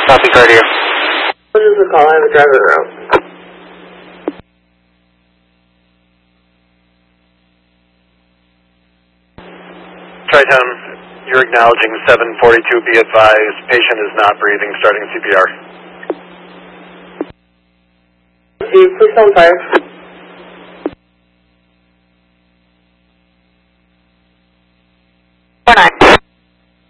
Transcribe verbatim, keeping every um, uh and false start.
Copy, cardio. This is the call. I have a driver around. Tri-Town, you're acknowledging seven forty-two. Be advised, patient is not breathing, starting C P R. Please stand by. Four nine.